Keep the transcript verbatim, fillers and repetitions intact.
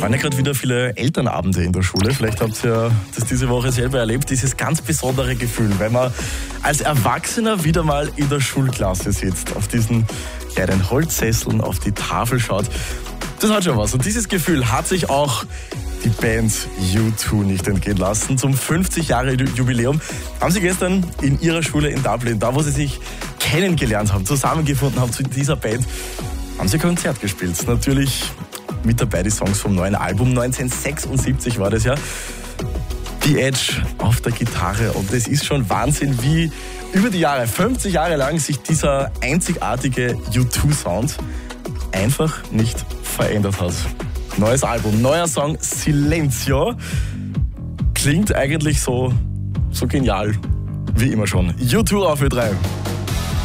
waren ja gerade wieder viele Elternabende in der Schule. Vielleicht habt ihr das diese Woche selber erlebt. Dieses ganz besondere Gefühl, wenn man als Erwachsener wieder mal in der Schulklasse sitzt, auf diesen kleinen Holzsesseln, auf die Tafel schaut. Das hat schon was. Und dieses Gefühl hat sich auch die Band U zwei nicht entgehen lassen. Zum fünfzig Jahre Jubiläum haben sie gestern in ihrer Schule in Dublin, da wo sie sich kennengelernt haben, zusammengefunden haben zu dieser Band, haben sie Konzert gespielt. Natürlich mit dabei die Songs vom neuen Album. neunzehnhundertsechsundsiebzig war das ja. The Edge auf der Gitarre. Und es ist schon Wahnsinn, wie über die Jahre, fünfzig Jahre lang, sich dieser einzigartige U zwei Sound einfach nicht verändert hat. Neues Album, neuer Song, Silenzio. Klingt eigentlich so, so genial wie immer schon. U zwei auf Ö drei.